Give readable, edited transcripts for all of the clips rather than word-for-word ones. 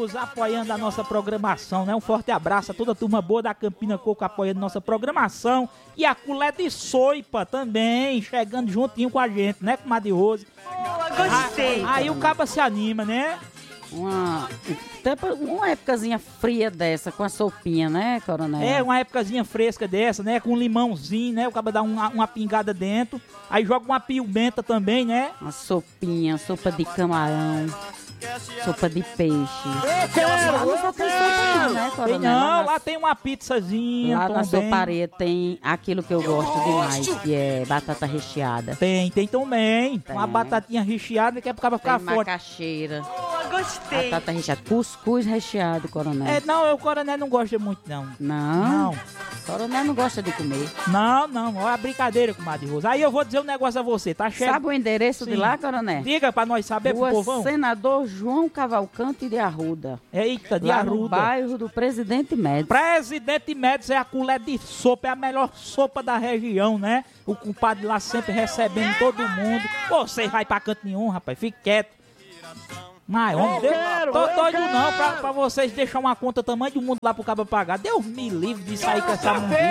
apoiando a nossa programação, né? Um forte abraço a toda a turma boa da Campina Coco apoiando nossa programação. E a Colher de Soipa também, chegando juntinho com a gente, né, comadre Rose? Boa, gostei. Aí o caba se anima, né? Uma épocazinha fria dessa, com a sopinha, né, coronel? É, uma épocazinha fresca dessa, né? Com um limãozinho, né? O caba dá uma pingada dentro. Aí joga uma piumenta também, né? Uma sopinha, sopa de camarão, sopa de peixe. Lá não só tem sopa não, né, coronel? Não, lá tem uma pizzazinha Lá na também. soparia tem aquilo que eu gosto demais, que é batata recheada. Tem também. Uma batatinha recheada que é pro caba ficar Tem forte. macaxeira, Boa, gostei. batata recheada, cuscuz recheado, coronel. É, não, o coronel não gosta muito, não. Não, coronel não gosta de comer. Não, olha a brincadeira, comadre Rosa. Aí eu vou dizer um negócio a você, tá cheio? Sabe o endereço de Sim. lá, coronel? Diga pra nós saber, pro Rua povão. Senador João Cavalcante de Arruda. Eita, de Lá no Arruda. bairro do Presidente Médici. Presidente Médici é a colher de sopa, é a melhor sopa da região, né? O compadre lá sempre recebendo todo mundo. Você vai pra canto nenhum, rapaz, fique quieto. Mas, homem, tô doido não pra vocês deixar uma conta tamanho do mundo lá pro cabo pagar. Deus me livre de sair com essa mundice.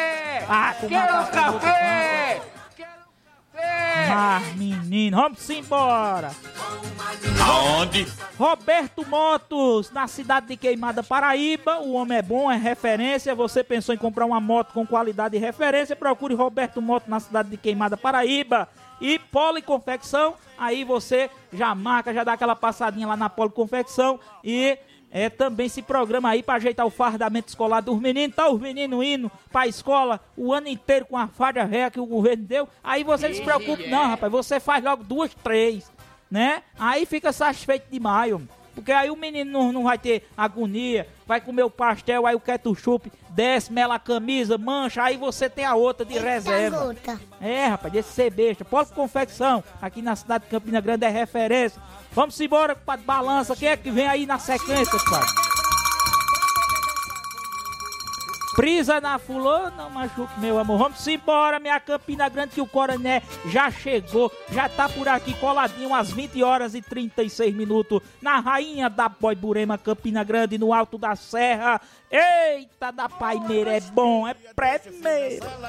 Quero café! Ah, menino, vamos embora. Aonde? Roberto Motos, na cidade de Queimada, Paraíba. O homem é bom, é referência. Você pensou em comprar uma moto com qualidade e referência? Procure Roberto Motos na cidade de Queimada, Paraíba. E Policonfecção, aí você já marca, já dá aquela passadinha lá na Policonfecção e também se programa aí pra ajeitar o fardamento escolar dos meninos. Tá os meninos indo pra escola o ano inteiro com a farda réia que o governo deu. Aí você não se preocupe não, rapaz, você faz logo 2, 3, né? Aí fica satisfeito demais, homem. Porque aí o menino não vai ter agonia, vai comer o pastel, aí o ketchup desce, mela a camisa, mancha, aí você tem a outra de reserva. É, rapaz, desse ser besta. Policonfecção, aqui na cidade de Campina Grande é referência. Vamos embora, compadre, balança. Quem é que vem aí na sequência, compadre? Brisa na fulô, não machuque, meu amor. Vamos embora, minha Campina Grande, que o coronel já chegou. Já tá por aqui coladinho às 20 horas e 36 minutos. Na rainha da Boiburema, Campina Grande, no alto da serra. Eita, da Paimeira, é bom, é primeiro.